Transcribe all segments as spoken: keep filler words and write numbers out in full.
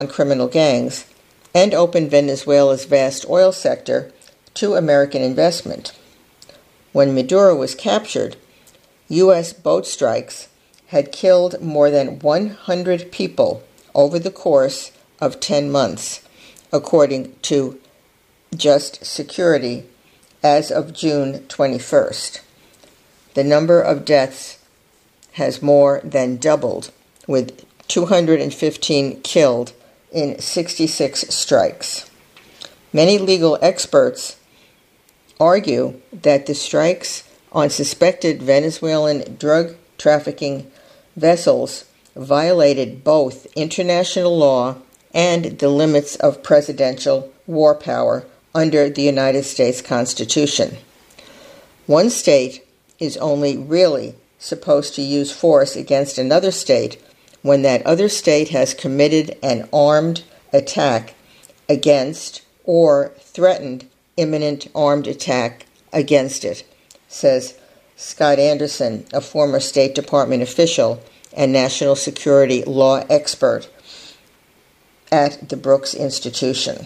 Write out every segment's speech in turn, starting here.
criminal gangs and opened Venezuela's vast oil sector to American investment. When Maduro was captured, U S boat strikes had killed more than one hundred people over the course of ten months, according to Just Security as of June twenty-first. The number of deaths has more than doubled, with two hundred fifteen killed in sixty-six strikes. Many legal experts argue that the strikes on suspected Venezuelan drug trafficking vessels violated both international law and the limits of presidential war power under the United States Constitution. One state is only really supposed to use force against another state when that other state has committed an armed attack against or threatened imminent armed attack against it, says Scott Anderson, a former State Department official and national security law expert at the Brooks Institution.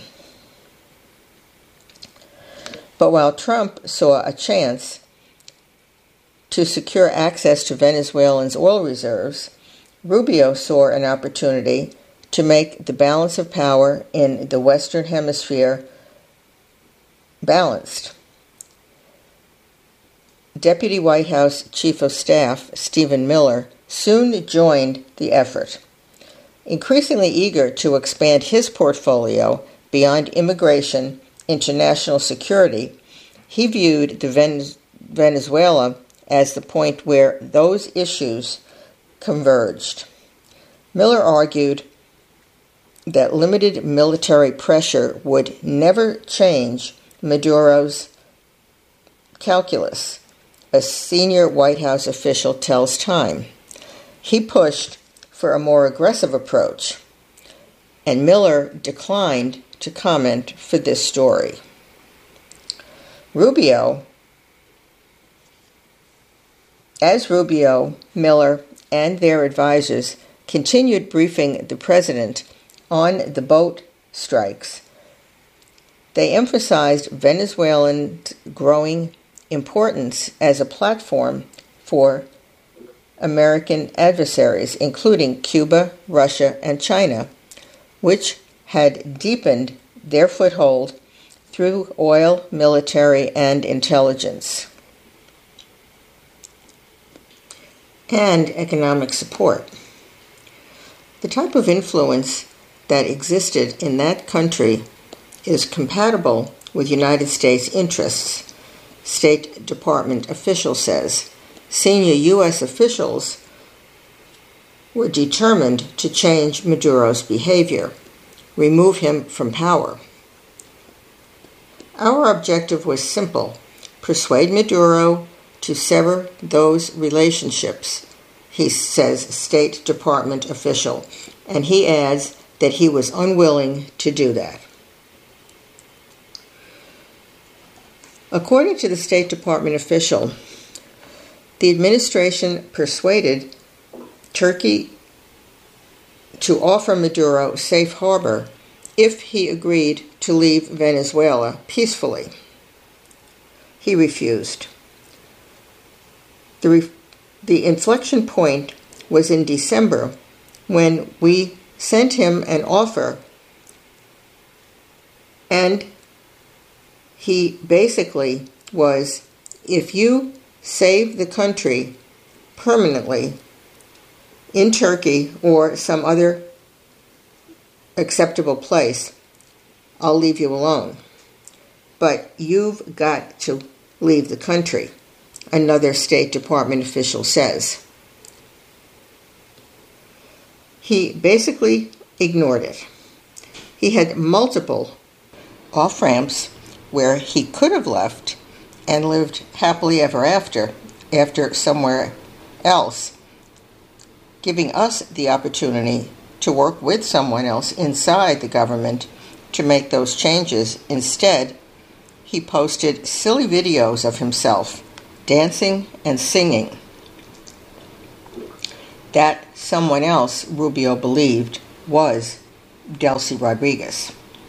But while Trump saw a chance to secure access to Venezuelans' oil reserves, Rubio saw an opportunity to make the balance of power in the Western Hemisphere balanced. Deputy White House Chief of Staff Stephen Miller soon joined the effort. Increasingly eager to expand his portfolio beyond immigration into national security, he viewed the Venez- Venezuela as the point where those issues converged. Miller argued that limited military pressure would never change Maduro's calculus, a senior White House official tells Time. He pushed for a more aggressive approach, and Miller declined to comment for this story. Rubio, as Rubio, Miller, and their advisors continued briefing the president on the boat strikes, they emphasized Venezuela's growing importance as a platform for American adversaries, including Cuba, Russia, and China, which had deepened their foothold through oil, military, and intelligence, and economic support. The type of influence that existed in that country is compatible with United States interests, State Department official says. Senior U S officials were determined to change Maduro's behavior, remove him from power. Our objective was simple: persuade Maduro to sever those relationships, he says, State Department official, and he adds that he was unwilling to do that. According to the State Department official, the administration persuaded Turkey to offer Maduro safe harbor if he agreed to leave Venezuela peacefully. He refused. The, re- the inflection point was in December when we sent him an offer, and he basically was, if you save the country permanently in Turkey or some other acceptable place, I'll leave you alone. But you've got to leave the country, another State Department official says. He basically ignored it. He had multiple off-ramps where he could have left and lived happily ever after, after somewhere else, giving us the opportunity to work with someone else inside the government to make those changes. Instead, he posted silly videos of himself dancing and singing. That someone else, Rubio believed, was Delcy Rodriguez.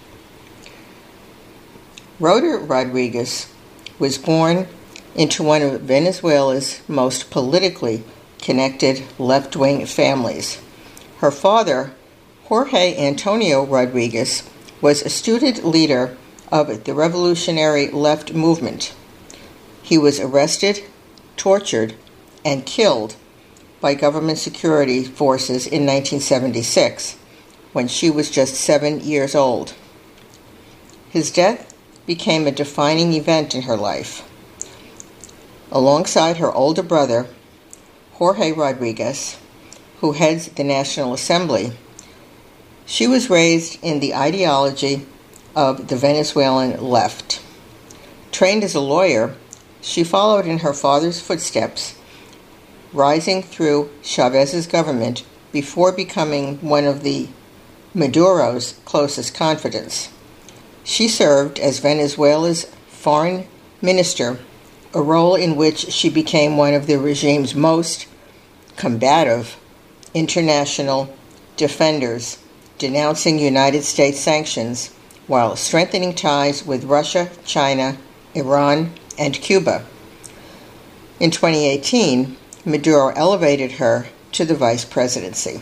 Rhoda Rodriguez was born into one of Venezuela's most politically connected left-wing families. Her father, Jorge Antonio Rodriguez, was a student leader of the revolutionary left movement. He was arrested, tortured, and killed by government security forces in nineteen seventy-six, when she was just seven years old. His death became a defining event in her life. Alongside her older brother, Jorge Rodriguez, who heads the National Assembly, she was raised in the ideology of the Venezuelan left. Trained as a lawyer, she followed in her father's footsteps, rising through Chavez's government before becoming one of the Maduro's closest confidants. She served as Venezuela's foreign minister, a role in which she became one of the regime's most combative international defenders, denouncing United States sanctions while strengthening ties with Russia, China, Iran, and Cuba. In twenty eighteen, Maduro elevated her to the vice presidency.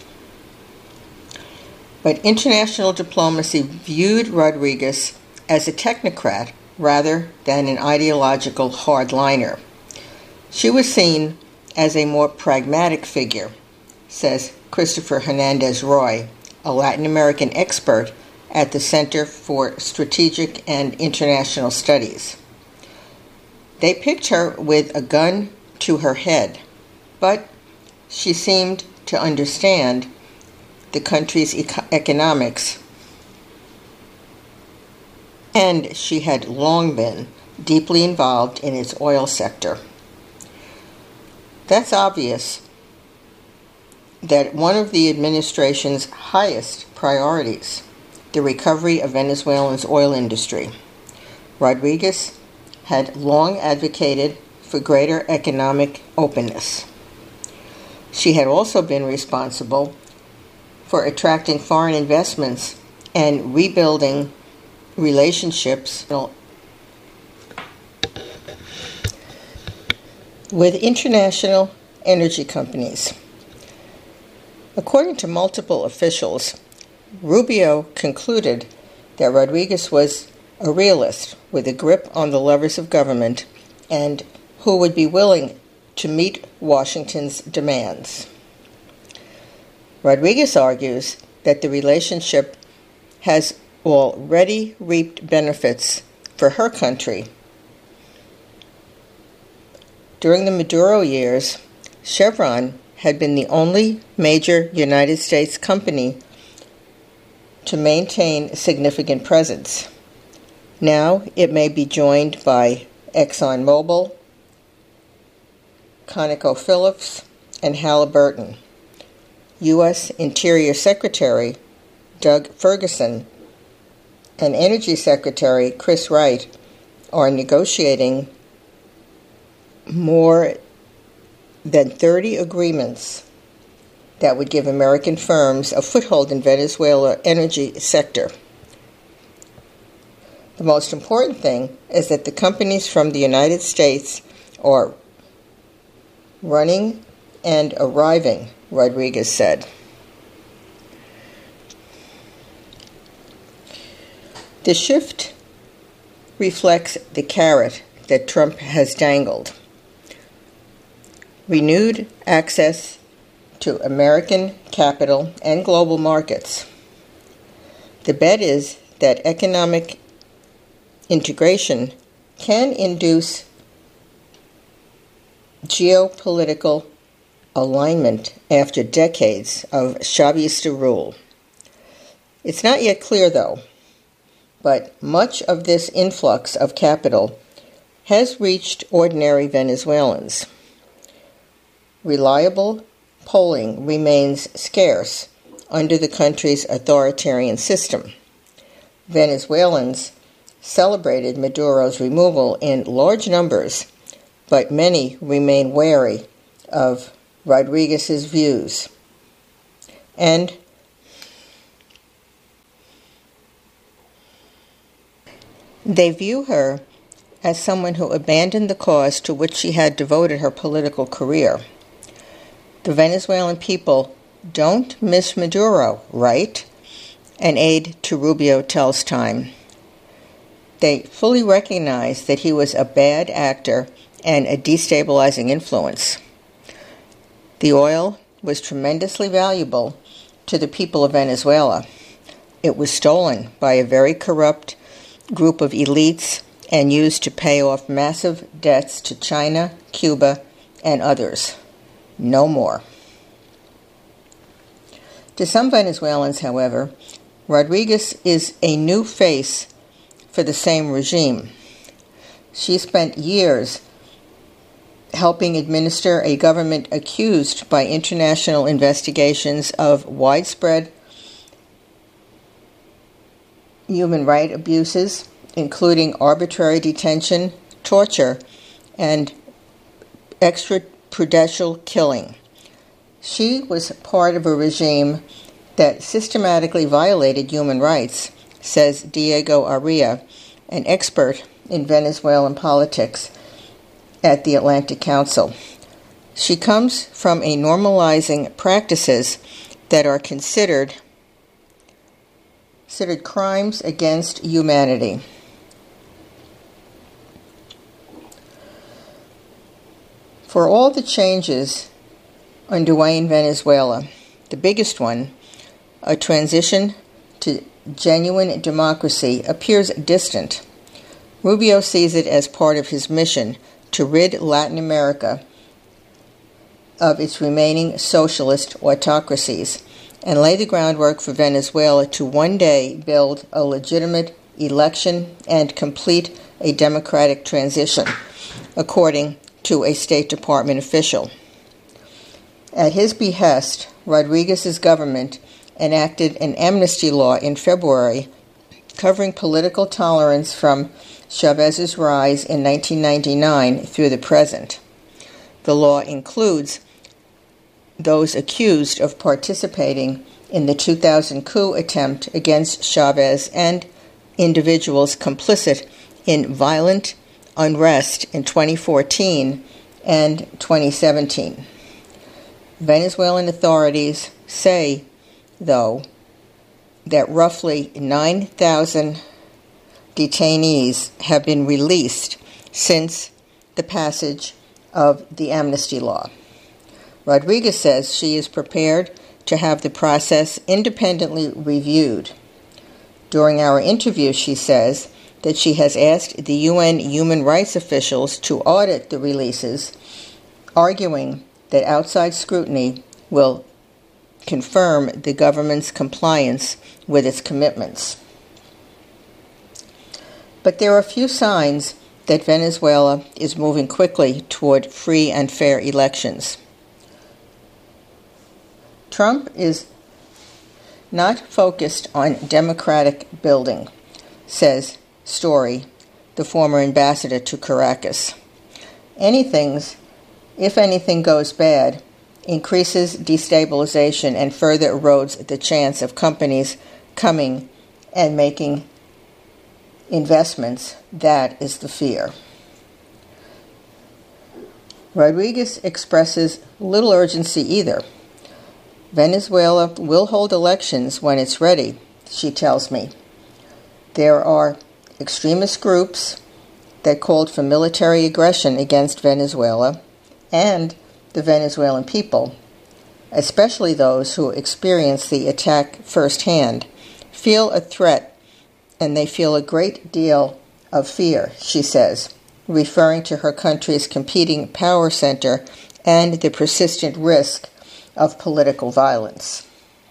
But international diplomacy viewed Rodriguez as a technocrat rather than an ideological hardliner. She was seen as a more pragmatic figure, says Christopher Hernandez Roy, a Latin American expert at the Center for Strategic and International Studies. They picked her with a gun to her head, but she seemed to understand the country's eco- economics, and she had long been deeply involved in its oil sector. That's obvious that one of the administration's highest priorities, the recovery of Venezuela's oil industry. Rodriguez had long advocated for greater economic openness. She had also been responsible for attracting foreign investments and rebuilding relationships with international energy companies. According to multiple officials, Rubio concluded that Rodriguez was a realist with a grip on the levers of government and who would be willing to meet Washington's demands. Rodriguez argues that the relationship has already reaped benefits for her country. During the Maduro years, Chevron had been the only major United States company to maintain a significant presence. Now it may be joined by ExxonMobil, ConocoPhillips, and Halliburton. U S Interior Secretary Doug Ferguson and Energy Secretary Chris Wright are negotiating more than thirty agreements that would give American firms a foothold in Venezuela's energy sector. The most important thing is that the companies from the United States are running and arriving, Rodriguez said. The shift reflects the carrot that Trump has dangled. Renewed access to American capital and global markets. The bet is that economic integration can induce geopolitical alignment after decades of Chavista rule. It's not yet clear, though, but much of this influx of capital has reached ordinary Venezuelans. Reliable polling remains scarce under the country's authoritarian system. Venezuelans celebrated Maduro's removal in large numbers, but many remain wary of Rodriguez's views. And They view her as someone who abandoned the cause to which she had devoted her political career. The Venezuelan people don't miss Maduro, right? An aide to Rubio tells Time. They fully recognize that he was a bad actor and a destabilizing influence. The oil was tremendously valuable to the people of Venezuela. It was stolen by a very corrupt group of elites and used to pay off massive debts to China, Cuba, and others. No more. To some Venezuelans, however, Rodriguez is a new face for the same regime. She spent years helping administer a government accused by international investigations of widespread human rights abuses, including arbitrary detention, torture, and extrajudicial killing. She was part of a regime that systematically violated human rights, says Diego Aria, an expert in Venezuelan politics at the Atlantic Council. She comes from a normalizing practices that are considered considered crimes against humanity. For all the changes underway in Venezuela, the biggest one, a transition to genuine democracy, appears distant. Rubio sees it as part of his mission to rid Latin America of its remaining socialist autocracies and lay the groundwork for Venezuela to one day build a legitimate election and complete a democratic transition, according to a State Department official. At his behest, Rodriguez's government enacted an amnesty law in February covering political tolerance from Chavez's rise in nineteen ninety-nine through the present. The law includes those accused of participating in the two thousand coup attempt against Chavez and individuals complicit in violent unrest in twenty fourteen and twenty seventeen. Venezuelan authorities say, though, that roughly nine thousand detainees have been released since the passage of the amnesty law. Rodriguez says she is prepared to have the process independently reviewed. During our interview, she says that she has asked the U N human rights officials to audit the releases, arguing that outside scrutiny will confirm the government's compliance with its commitments. But there are few signs that Venezuela is moving quickly toward free and fair elections. Trump is not focused on democratic building, says Story, the former ambassador to Caracas. Anything's, if anything goes bad, increases destabilization and further erodes the chance of companies coming and making investments. That is the fear. Rodriguez expresses little urgency either. Venezuela will hold elections when it's ready, she tells me. There are extremist groups that called for military aggression against Venezuela and the Venezuelan people, especially those who experience the attack firsthand, feel a threat and they feel a great deal of fear, she says, referring to her country's competing power center and the persistent risk of political violence.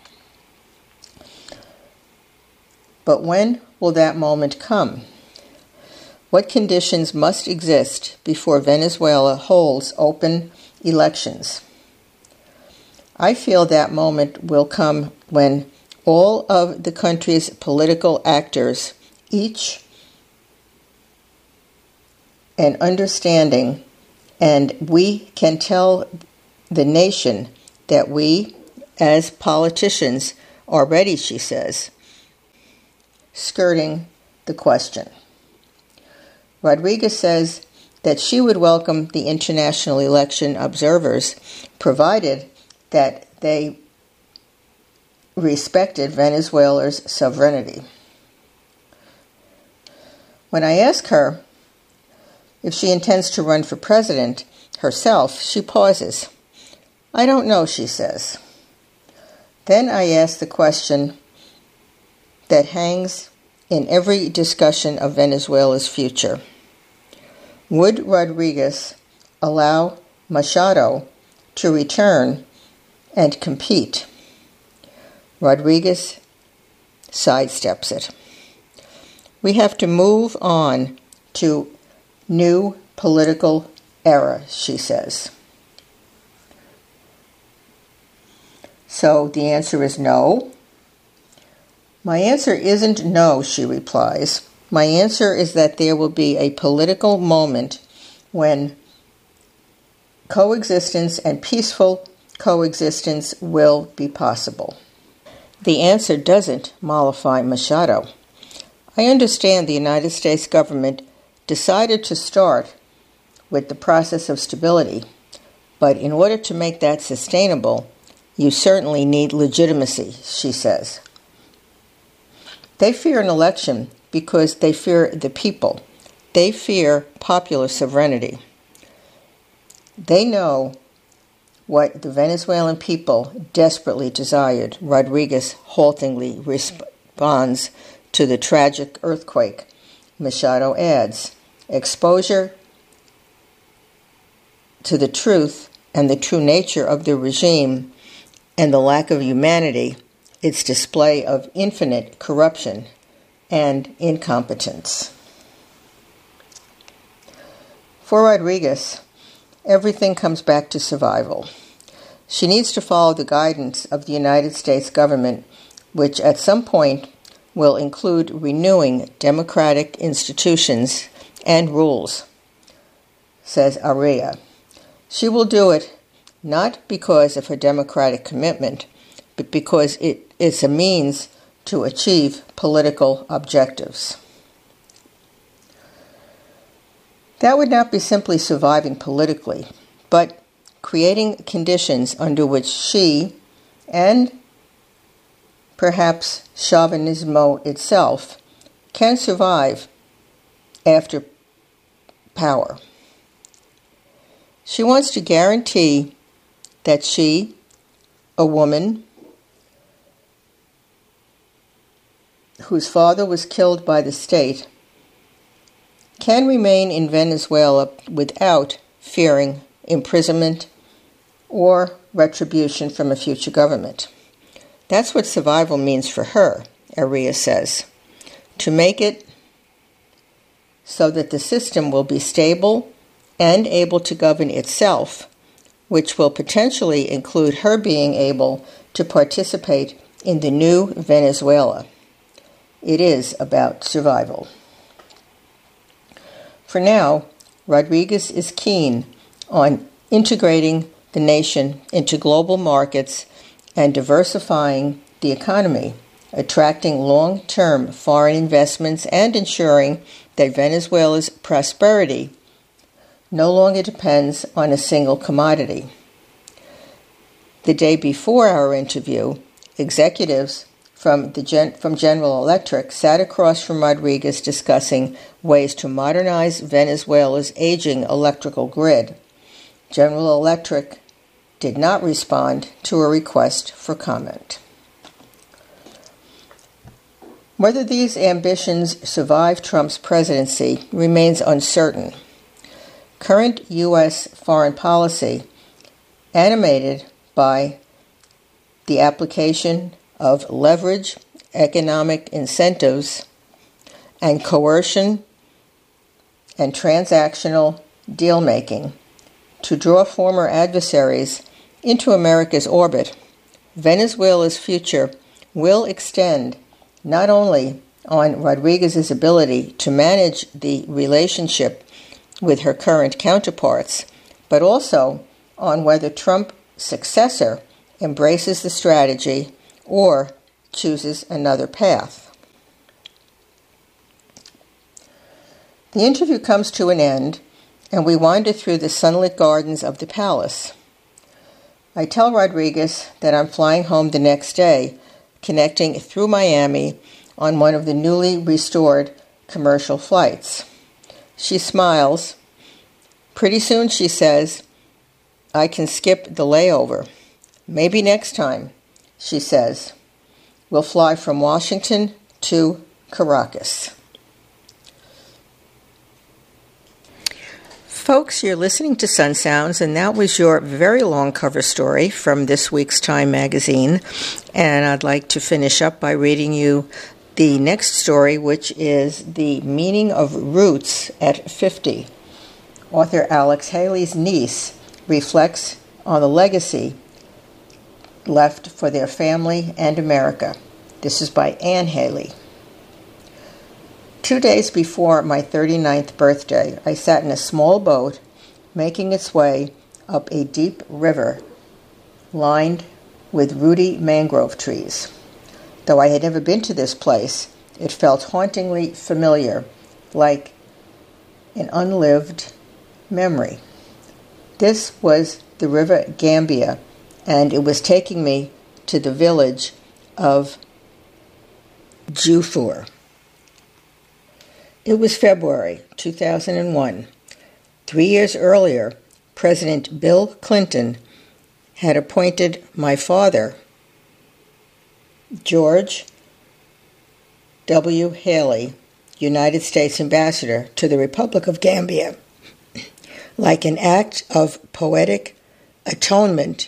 But when will that moment come? What conditions must exist before Venezuela holds open elections? I feel that moment will come when all of the country's political actors, each an understanding, and we can tell the nation that we, as politicians, are ready, she says, skirting the question. Rodriguez says that she would welcome the international election observers, provided that they respected Venezuela's sovereignty. When I ask her if she intends to run for president herself, she pauses. "I don't know," she says. Then I ask the question that hangs in every discussion of Venezuela's future. Would Rodriguez allow Machado to return and compete? Rodriguez sidesteps it. "We have to move on to new political era," she says. So the answer is no. "My answer isn't no," she replies. "My answer is that there will be a political moment when coexistence and peaceful coexistence will be possible." The answer doesn't mollify Machado. I understand the United States government decided to start with the process of stability, but in order to make that sustainable, you certainly need legitimacy, she says. They fear an election because they fear the people. They fear popular sovereignty. They know what the Venezuelan people desperately desired, Rodriguez haltingly responds to the tragic earthquake. Machado adds, exposure to the truth and the true nature of the regime and the lack of humanity, its display of infinite corruption and incompetence. For Rodriguez, everything comes back to survival. She needs to follow the guidance of the United States government, which at some point will include renewing democratic institutions and rules, says Arria. She will do it not because of her democratic commitment, but because it is a means to achieve political objectives. That would not be simply surviving politically, but creating conditions under which she, and perhaps Chauvinismo itself, can survive after power. She wants to guarantee that she, a woman whose father was killed by the state, can remain in Venezuela without fearing imprisonment or retribution from a future government. That's what survival means for her, Arria says, to make it so that the system will be stable and able to govern itself, which will potentially include her being able to participate in the new Venezuela. It is about survival. For now, Rodriguez is keen on integrating the nation into global markets and diversifying the economy, attracting long-term foreign investments and ensuring that Venezuela's prosperity no longer depends on a single commodity. The day before our interview, executives from the Gen- from General Electric sat across from Rodriguez discussing ways to modernize Venezuela's aging electrical grid. General Electric did not respond to a request for comment. Whether these ambitions survive Trump's presidency remains uncertain. Current U S foreign policy, animated by the application of leverage, economic incentives, and coercion and transactional deal-making to draw former adversaries into America's orbit, Venezuela's future will extend not only on Rodriguez's ability to manage the relationship with her current counterparts, but also on whether Trump's successor embraces the strategy or chooses another path. The interview comes to an end, and we wander through the sunlit gardens of the palace. I tell Rodriguez that I'm flying home the next day, connecting through Miami on one of the newly restored commercial flights. She smiles. Pretty soon, she says, I can skip the layover. Maybe next time, she says. We'll fly from Washington to Caracas. Folks, you're listening to Sun Sounds, and that was your very long cover story from this week's Time magazine. And I'd like to finish up by reading you the next story, which is The Meaning of Roots at fifty. Author Alex Haley's niece reflects on the legacy left for their family and America. This is by Anne Haley. Two days before my thirty-ninth birthday, I sat in a small boat making its way up a deep river lined with rooty mangrove trees. Though I had never been to this place, it felt hauntingly familiar, like an unlived memory. This was the River Gambia, and it was taking me to the village of Jufour. It was February two thousand one. Three years earlier, President Bill Clinton had appointed my father, George W. Haley, United States Ambassador to the Republic of Gambia, like an act of poetic atonement.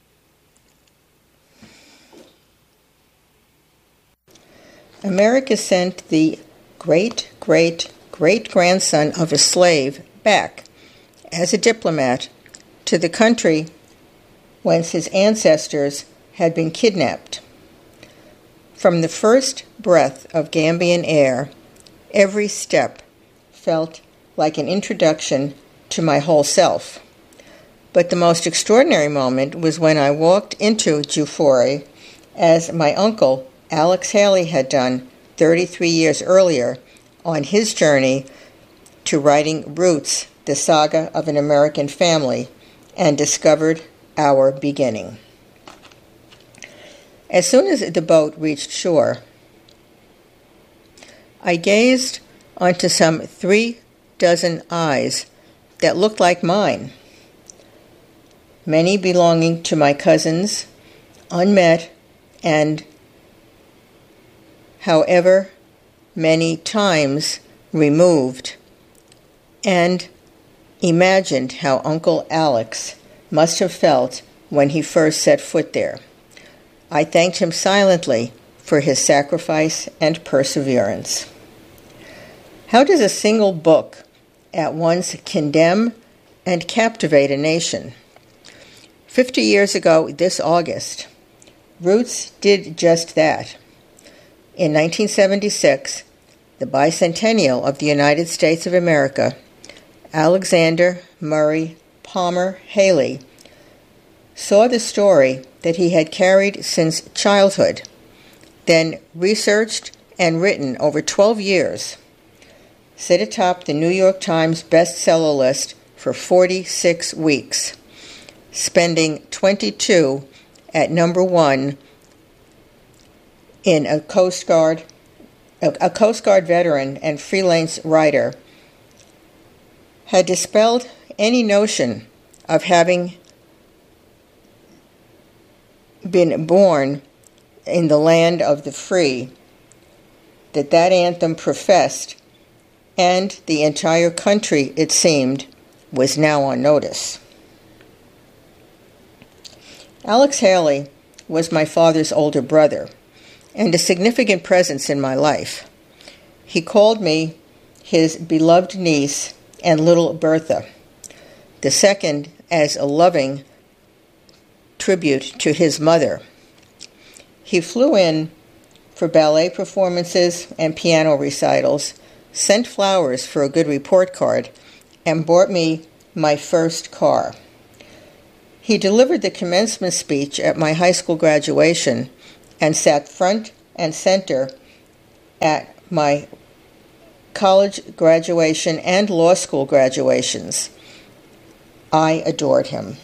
America sent the great-great-great-grandson of a slave back as a diplomat to the country whence his ancestors had been kidnapped. From the first breath of Gambian air, every step felt like an introduction to my whole self. But the most extraordinary moment was when I walked into Jufour, as my uncle Alex Haley had done thirty-three years earlier on his journey to writing Roots, the Saga of an American Family, and discovered our beginning. As soon as the boat reached shore, I gazed onto some three dozen eyes that looked like mine, many belonging to my cousins, unmet and however many times removed, and imagined how Uncle Alex must have felt when he first set foot there. I thanked him silently for his sacrifice and perseverance. How does a single book at once condemn and captivate a nation? Fifty years ago this August, Roots did just that. In nineteen seventy-six, the bicentennial of the United States of America, Alexander Murray Palmer Haley saw the story that he had carried since childhood, then researched and written over twelve years, sit atop the New York Times bestseller list for forty-six weeks, spending twenty-two at number one in a Coast Guard, a, a Coast Guard veteran and freelance writer, had dispelled any notion of having been born in the land of the free that that anthem professed, and the entire country, it seemed, was now on notice. Alex Haley was my father's older brother and a significant presence in my life. He called me his beloved niece and little Bertha, the second as a loving tribute to his mother. He flew in for ballet performances and piano recitals, sent flowers for a good report card, and bought me my first car. He delivered the commencement speech at my high school graduation and sat front and center at my college graduation and law school graduations. I adored him.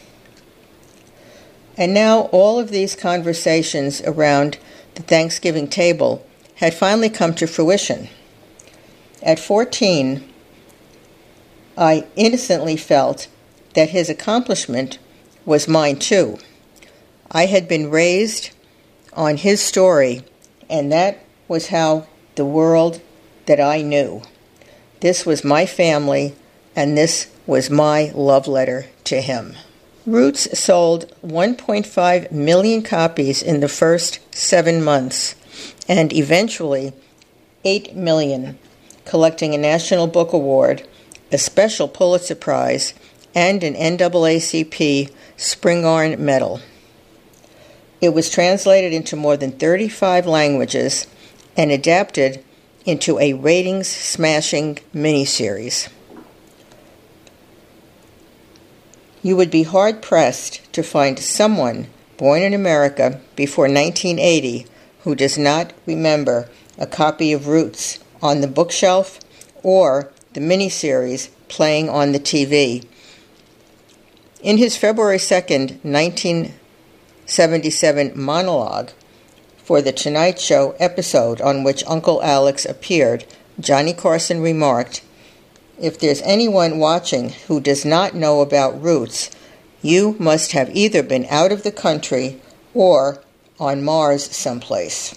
And now all of these conversations around the Thanksgiving table had finally come to fruition. At fourteen, I innocently felt that his accomplishment was mine too. I had been raised on his story, and that was how the world that I knew. This was my family, and this was my love letter to him. Roots sold one point five million copies in the first seven months, and eventually eight million, collecting a National Book Award, a special Pulitzer Prize, and an N double A C P Spingarn Medal. It was translated into more than thirty-five languages and adapted into a ratings-smashing miniseries. You would be hard-pressed to find someone born in America before nineteen eighty who does not remember a copy of Roots on the bookshelf or the miniseries playing on the T V. In his February second, nineteen seventy-seven monologue for The Tonight Show episode on which Uncle Alex appeared, Johnny Carson remarked, "If there's anyone watching who does not know about Roots, you must have either been out of the country or on Mars someplace."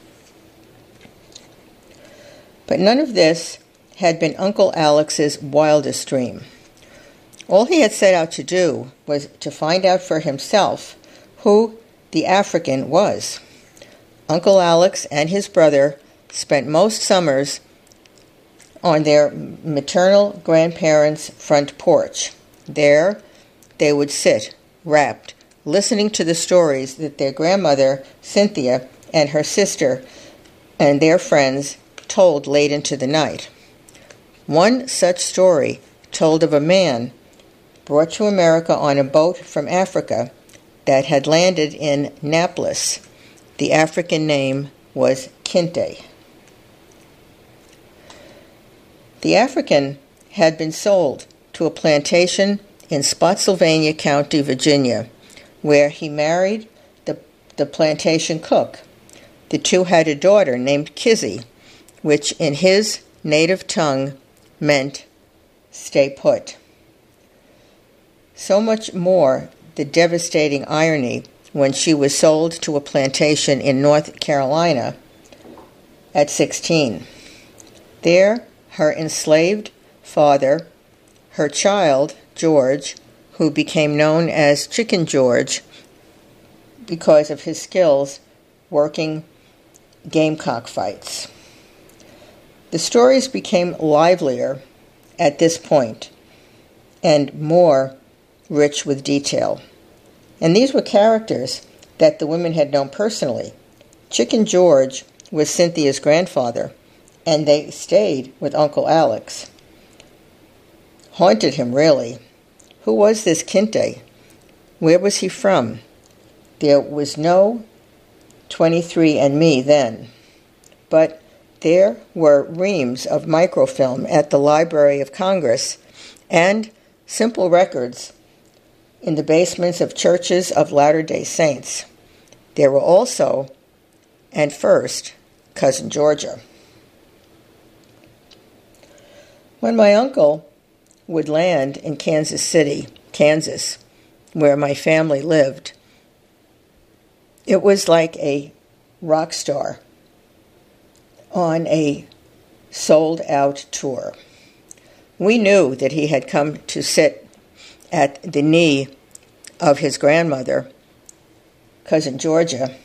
But none of this had been Uncle Alex's wildest dream. All he had set out to do was to find out for himself who the African was. Uncle Alex and his brother spent most summers on their maternal grandparents' front porch. There, they would sit, rapt, listening to the stories that their grandmother, Cynthia, and her sister and their friends told late into the night. One such story told of a man brought to America on a boat from Africa that had landed in Naples. The African name was Kinte. The African had been sold to a plantation in Spotsylvania County, Virginia, where he married the, the plantation cook. The two had a daughter named Kizzy, which in his native tongue meant stay put. So much more the devastating irony when she was sold to a plantation in North Carolina at sixteen. There, her enslaved father, her child, George, who became known as Chicken George because of his skills working gamecock fights. The stories became livelier at this point and more rich with detail. And these were characters that the women had known personally. Chicken George was Cynthia's grandfather, and they stayed with Uncle Alex. Haunted him, really. Who was this Kinte? Where was he from? There was no twenty-three and me then, but there were reams of microfilm at the Library of Congress and simple records in the basements of churches of Latter-day Saints. There were also, and first, Cousin Georgia. When my uncle would land in Kansas City, Kansas, where my family lived, it was like a rock star on a sold-out tour. We knew that he had come to sit at the knee of his grandmother, Cousin Georgia,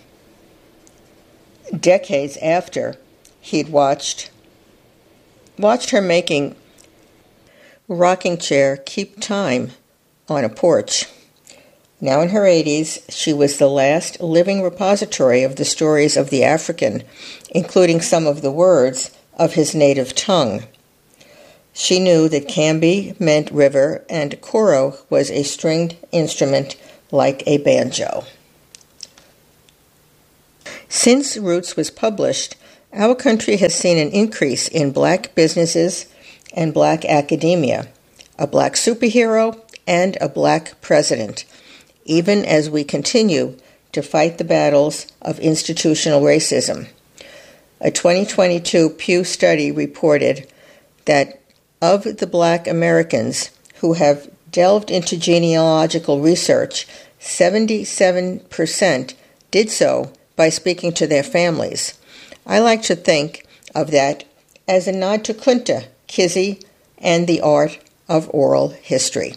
decades after he'd watched watched her making rocking chair keep time on a porch. Now in her eighties, she was the last living repository of the stories of the African, including some of the words of his native tongue. She knew that Camby meant river and Koro was a stringed instrument like a banjo. Since Roots was published, Our country has seen an increase in black businesses and black academia, a black superhero, and a black president, even as we continue to fight the battles of institutional racism. A twenty twenty-two Pew study reported that of the black Americans who have delved into genealogical research, seventy-seven percent did so by speaking to their families. I like to think of that as a nod to Kunta Kizzy and the art of oral history.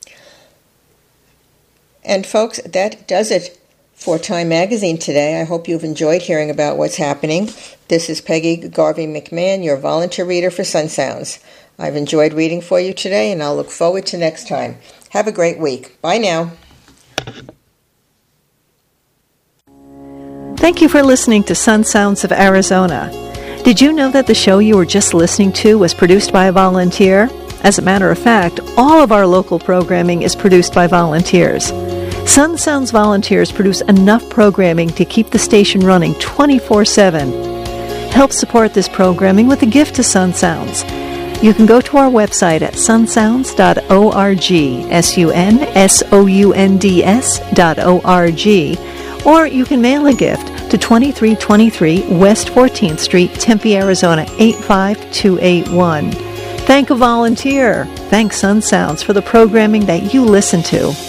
And folks, that does it for Time Magazine today. I hope you've enjoyed hearing about what's happening. This is Peggy Garvey McMahon, your volunteer reader for Sun Sounds. I've enjoyed reading for you today, and I'll look forward to next time. Have a great week. Bye now. Thank you for listening to Sun Sounds of Arizona. Did you know that the show you were just listening to was produced by a volunteer? As a matter of fact, all of our local programming is produced by volunteers. Sun Sounds volunteers produce enough programming to keep the station running twenty-four seven. Help support this programming with a gift to Sun Sounds. You can go to our website at sun sounds dot org, S U N S O U N D S dot O R G, or you can mail a gift to twenty-three twenty-three West fourteenth Street, Tempe, Arizona, eight five two eight one. Thank a volunteer. Thank Sun Sounds for the programming that you listen to.